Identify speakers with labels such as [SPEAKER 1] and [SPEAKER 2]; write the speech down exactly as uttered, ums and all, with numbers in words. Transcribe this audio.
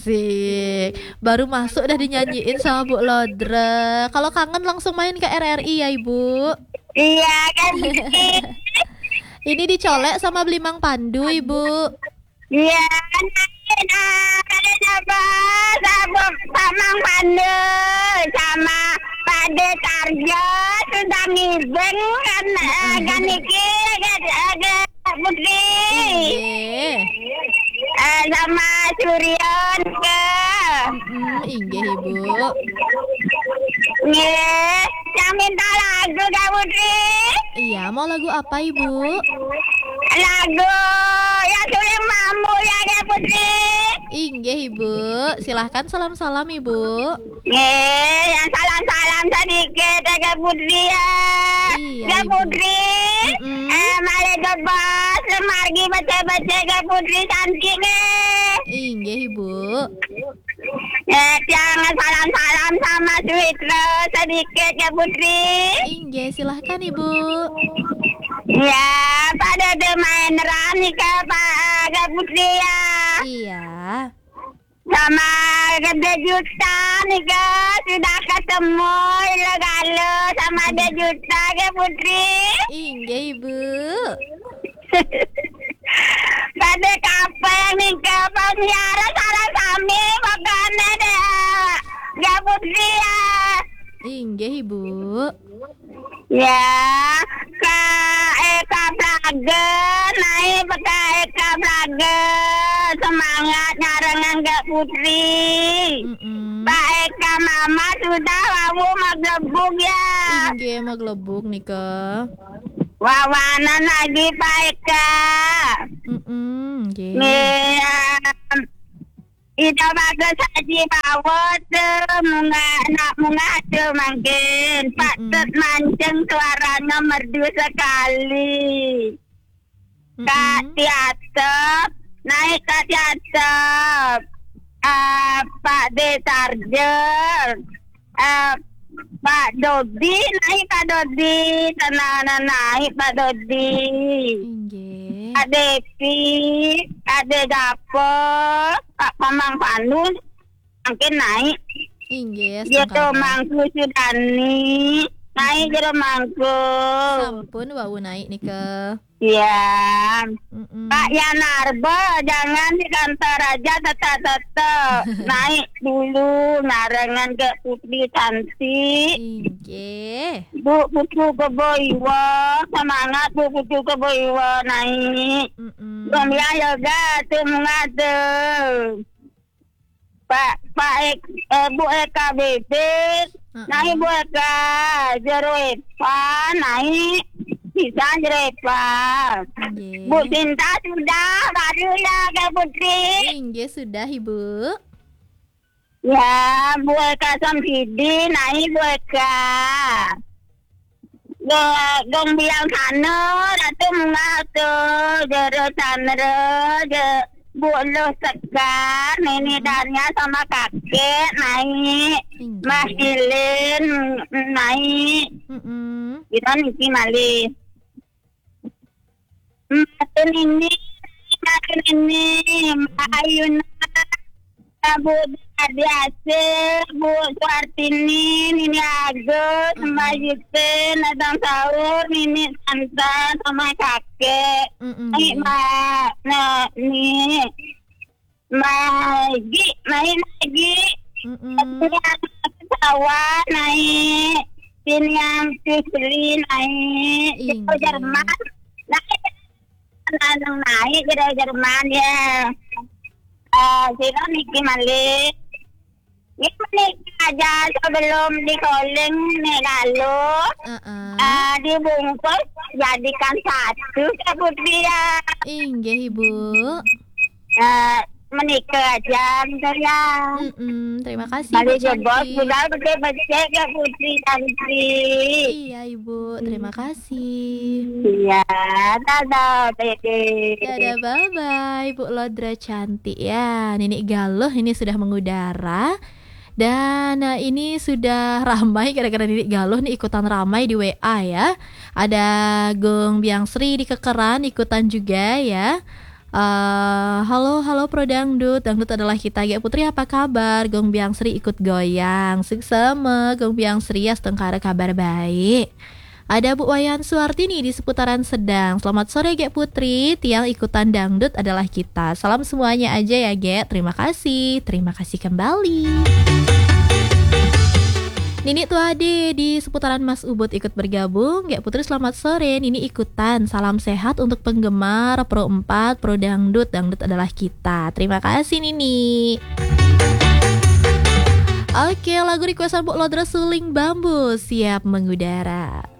[SPEAKER 1] Sik, baru masuk udah dinyanyiin sama Bu Lodre. Kalau kangen langsung main ke R R I ya Ibu.
[SPEAKER 2] Iya kan.
[SPEAKER 1] Ini dicolek sama beli Mang Pandu Ibu.
[SPEAKER 2] Iya kan. Kalian apa? Sama Mang Pandu sama Pak De Tarjo sudah ngibeng kan kan iki ada Putri.
[SPEAKER 1] Inggih.
[SPEAKER 2] Eh, sama Suryon ke.
[SPEAKER 1] Hmm, inggih Ibu.
[SPEAKER 2] Nggih, yang minta lagu Kak Putri.
[SPEAKER 1] Iya, mau lagu apa Ibu?
[SPEAKER 2] Lagu yang suling mampu ya Kak Putri.
[SPEAKER 1] Inggih Ibu, silahkan salam-salam Ibu.
[SPEAKER 2] Nggih, yang salam-salam sedikit ya Kak Putri ya.
[SPEAKER 1] Iya,
[SPEAKER 2] Kak
[SPEAKER 1] Ibu.
[SPEAKER 2] Putri.
[SPEAKER 1] Mm-mm.
[SPEAKER 2] Eh, mari kebas, margi baca-baca Kak Putri cantik nih.
[SPEAKER 1] Inggih Ibu.
[SPEAKER 2] Eh, jangan salam-salam sama Sweet Rose sedikit Kak Putri.
[SPEAKER 1] Inggih, silahkan Ibu.
[SPEAKER 2] Ya, pada main nih ke Pak Kak Putri ya.
[SPEAKER 1] Iya.
[SPEAKER 2] Sama Gede Juta nih ke sudah ketemu Ilegalo sama Gede Juta Kak Putri.
[SPEAKER 1] Inggih Ibu.
[SPEAKER 2] Pada kafe nih ke penjara salah kami makanya deh Kak Putri ya.
[SPEAKER 1] Inggih Ibu.
[SPEAKER 2] Ya, ke Eka Braga, naik ke Eka Braga, semangat nyarengan Kak Putri.
[SPEAKER 1] Mm-mm.
[SPEAKER 2] Pak Eka Mama sudah wawu maglebuk ya.
[SPEAKER 1] Inggih maglebuk nih ke.
[SPEAKER 2] Wawanan lagi Pak Eka.
[SPEAKER 1] Mm-mm. Inggih.
[SPEAKER 2] Nih, ida bagus haji bawot munga nak munga tu mungkin patut mancing suaranya merdu sekali. Kak
[SPEAKER 1] Mm-mm.
[SPEAKER 2] Tiatep naik Kak Tiatep uh, Pak De Tarjer uh, Pak Dodi naik Pak Dodi tenang naik Pak Dodi.
[SPEAKER 1] Inggih.
[SPEAKER 2] Ade Pi, Ade Gapo, Pak Pamang Pandu mungkin naik.
[SPEAKER 1] Inggih.
[SPEAKER 2] Dia tuh
[SPEAKER 1] Sungkawa.
[SPEAKER 2] mangku Sudani, naik jadi mangku.
[SPEAKER 1] Sampun wau naik nih ke.
[SPEAKER 2] Ya,
[SPEAKER 1] Mm-mm.
[SPEAKER 2] Pak Yanarbo jangan di kantor aja tetap-tetap naik dulu narengan ke Putri cantik.
[SPEAKER 1] Inggih.
[SPEAKER 2] Bu Putri Keboiwa, semangat Bu Putri Keboiwa naik.
[SPEAKER 1] Mm-mm.
[SPEAKER 2] Gomya yoga tuh mengadu. Pak Pak Ek, eh, Bu Eka Bebek,
[SPEAKER 1] Uh-uh.
[SPEAKER 2] naik Bu Eka Jero Epa, naik bisa Jero Epa.
[SPEAKER 1] Inggih.
[SPEAKER 2] Bu Cinta sudah baru ya Kak Putri.
[SPEAKER 1] Inggih sudah Ibu.
[SPEAKER 2] Ya Bu Eka Samsidi, naik Bu Eka. Gong gong biang sana, ratu mengatu Jero sana, je Bu Lu Sekar, nenek darnya sama kakek naik.
[SPEAKER 1] Inggih.
[SPEAKER 2] Mas Ilin naik.
[SPEAKER 1] Mm-mm.
[SPEAKER 2] Kita niki malih. Makin ini, makin ini, Mbak Ayuna, Bu Adi Asir, Bu Suartini, Nini Agus, Mbak Yusin, Adang Sahur, Nini Santa, sama kakek.
[SPEAKER 1] Mm-mm.
[SPEAKER 2] Ini Mbak, nah, ini Mbak Gi, main lagi.
[SPEAKER 1] Mm-mm.
[SPEAKER 2] Sawah naik, sini yang Sisli naik,
[SPEAKER 1] Inggih.
[SPEAKER 2] itu Jerman naik, naik naik ke Jerman ya. Eh, sini Niki Malik, ini menikah aja sebelum di calling nih lalu,
[SPEAKER 1] Uh-uh.
[SPEAKER 2] eh, dibungkus jadikan satu Kak Putri ya.
[SPEAKER 1] Inggih Ibu.
[SPEAKER 2] Eh, menikah aja bentar ya.
[SPEAKER 1] Mm-mm. Terima kasih
[SPEAKER 2] Mari
[SPEAKER 1] Bu
[SPEAKER 2] jebos,
[SPEAKER 1] Cantik.
[SPEAKER 2] sudah betul-betul Kak Putri cantik.
[SPEAKER 1] Iya Ibu, terima kasih.
[SPEAKER 2] Iya, dadah, Dede.
[SPEAKER 1] Dadah, bye-bye Bu Lodra cantik ya. Nenek Galuh ini sudah mengudara. Dan nah, ini sudah ramai gara-gara Nenek Galuh nih ikutan ramai di W A ya. Ada Gong Biang Sri di Kekeran ikutan juga ya. Eh, halo, halo Pro Dangdut, Dangdut adalah kita. Gek Putri apa kabar? Gong Biang Sri ikut goyang. Seksama, Gong Biang Sri ya setengkara kabar baik. Ada Bu Wayan Suartini di seputaran Sedang. Selamat sore Gek Putri, tiang ikutan dangdut adalah kita. Salam semuanya aja ya Gek. Terima kasih, terima kasih kembali. Nini Tuade di seputaran Mas Ubud ikut bergabung. Gek Putri selamat sore, Nini ikutan. Salam sehat untuk penggemar Pro empat, Pro Dangdut. Dangdut adalah kita. Terima kasih Nini. Oke, lagu requestan Bu Lodra Suling Bambu siap mengudara.